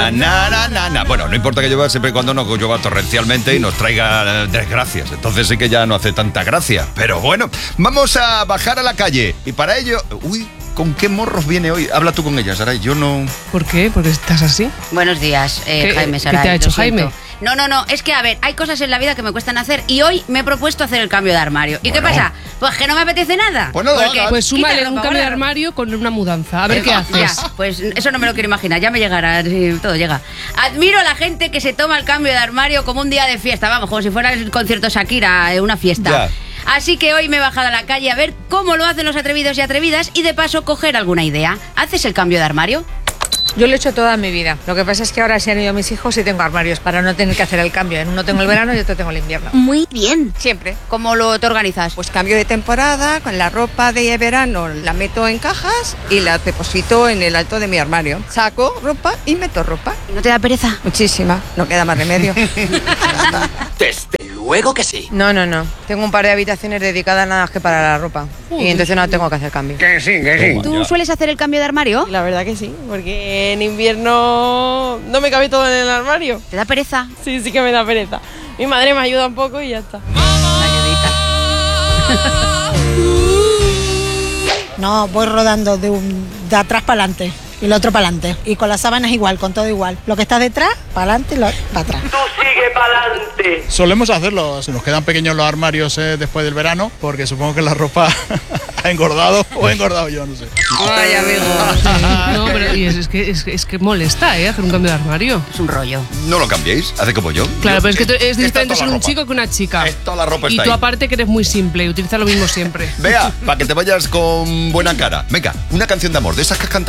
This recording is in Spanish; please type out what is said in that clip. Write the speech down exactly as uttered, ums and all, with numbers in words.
na, na, na, na, na. Bueno, no importa que llueva siempre y cuando no llueva torrencialmente y nos traiga desgracias. Entonces sí que ya no hace tanta gracia. Pero bueno, vamos a bajar a la calle. Y para ello... Uy, ¿con qué morros viene hoy? Habla tú con ella, Saray. Yo no... ¿Por qué? ¿Porque estás así? Buenos días, eh, ¿Qué, Jaime Saray. ¿Qué te ha hecho Jaime? No, no, no, es que a ver, hay cosas en la vida que me cuestan hacer y hoy me he propuesto hacer el cambio de armario. ¿Y bueno. qué pasa? Pues que no me apetece nada. Pues no lo Porque hagas. Pues súmale quita un ropa, cambio de guarda ropa. armario con una mudanza. A ver qué haces. Ya, pues eso no me lo quiero imaginar, ya me llegará, sí, todo llega. Admiro a la gente que se toma el cambio de armario como un día de fiesta, vamos, como si fuera el concierto Shakira, eh, una fiesta. Ya. Así que hoy me he bajado a la calle a ver cómo lo hacen los atrevidos y atrevidas y de paso coger alguna idea. ¿Haces el cambio de armario? Yo lo he hecho toda mi vida. Lo que pasa es que ahora se han ido mis hijos y tengo armarios para no tener que hacer el cambio. En uno tengo el verano y otro tengo el invierno. Muy bien. Siempre. ¿Cómo lo te organizas? Pues cambio de temporada, con la ropa de verano la meto en cajas y la deposito en el alto de mi armario. Saco ropa y meto ropa. ¿No te da pereza? Muchísima. No queda más remedio. Desde luego que sí. No, no, no. Tengo un par de habitaciones dedicadas nada más que para la ropa. Y entonces no tengo que hacer cambio. Que sí, que sí. ¿Tú sueles hacer el cambio de armario? La verdad que sí, porque en invierno no me cabe todo en el armario. ¿Te da pereza? Sí, sí que me da pereza. Mi madre me ayuda un poco y ya está. No, voy rodando de, un, de atrás para adelante y el otro para adelante. Y con las sábanas igual, con todo igual. Lo que está detrás, para adelante y lo, para atrás. Tú sigue para adelante. Solemos hacerlo, se nos quedan pequeños los armarios eh, después del verano, porque supongo que la ropa ha engordado o he engordado yo, no sé. Ay, amigo. No, pero y es, es que, es, que- es que molesta, ¿eh? Hacer un cambio de armario. Es un rollo. No lo cambiéis, hace como yo. Claro, Yo- pero es que tú- es está diferente toda ser la un ropa. chico que una chica. Es toda la ropa Y está tú ahí. aparte que eres muy simple y utilizas lo mismo siempre. Vea, para que te vayas con buena cara. Venga, una canción de amor, de esas que has cantado